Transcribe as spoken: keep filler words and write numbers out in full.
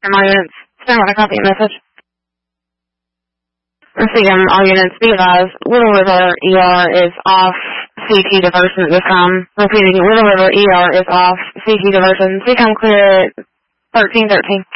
From all units, stand by to copy a message. Receiving all units, be advised, Little River E R is off C T diversion at this time. Repeating, Little River E R is off C T diversion. Become clear at thirteen thirteen.